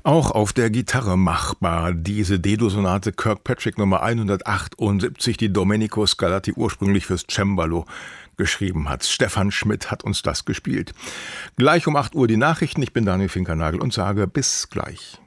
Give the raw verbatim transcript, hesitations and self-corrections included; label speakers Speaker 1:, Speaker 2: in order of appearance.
Speaker 1: Auch auf der Gitarre machbar, diese D-Dur-Sonate Kirkpatrick Nummer hundertachtundsiebzig, die Domenico Scarlatti ursprünglich fürs Cembalo geschrieben hat. Stefan Schmidt hat uns das gespielt. Gleich um acht Uhr die Nachrichten. Ich bin Daniel Finkernagel und sage bis gleich.